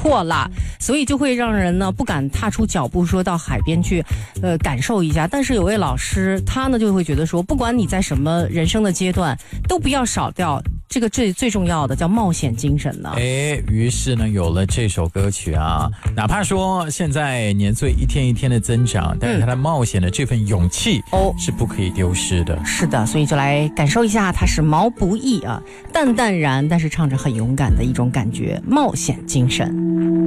阔啦，所以就会让人呢不敢踏出脚步，说到海边去，感受一下。但是有位老师，他呢就会觉得说，不管你在什么人生的阶段，都不要少掉这个最重要的叫冒险精神呢。 于是呢有了这首歌曲啊，哪怕说现在年岁一天一天的增长，但是他的冒险的这份勇气是不可以丢失的。 是的，所以就来感受一下，他是毛不易啊，淡淡然，但是唱着很勇敢的一种感觉，冒险精神。